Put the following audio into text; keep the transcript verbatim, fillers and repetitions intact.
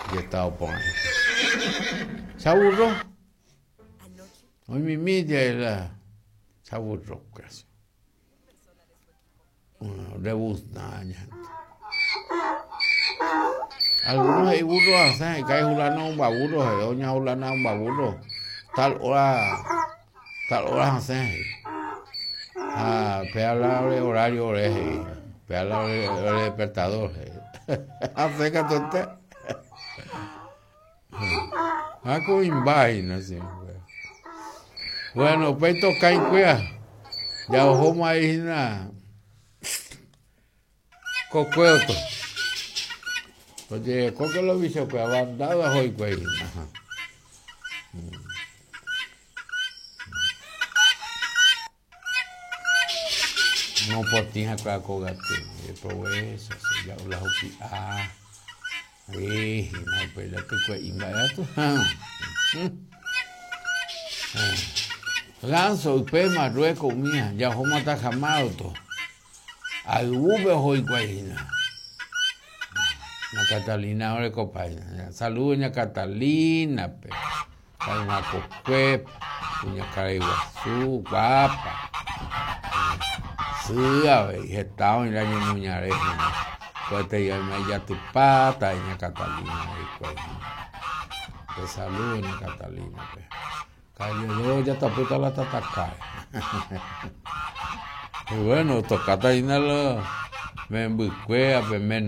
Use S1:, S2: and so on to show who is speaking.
S1: y estaba por ahí. Se aburró. Hoy mi media se aburró casi. Rebusnaña. Algunos hay burros hacen, que hay hulana un baburro, hay doña hulana un baburro. Tal hora, tal hora hacen. Ah, pega el horario oreje, pega el despertador. Hace que tonte. Ah, con imagina, sí. Bueno, pues toca en cuea. Ya ojo ahí na. Cocueoto. Oye, coque lo bicho pues abandado a hoy pues. Ajá. No potinha para cogate. Probé eso, ya la hopi. Ah. Eh, no, pues la te cue inmediato. Ganso y pe Marruecos mía, ya homo está jamado to. Al ube hoy cuajina. Na Catalina ahora copaina. Saludos ña Catalina pe. Una cocuep, una Caraiguazú, guapa. Sí, a ver, estaba en la ña muñarejo. Pues te llama ya tu pata ña Catalina pues. Te saludo ña Catalina pe. Calle ya está puta la tatacay. Y bueno, tocata y nada me embuquea, me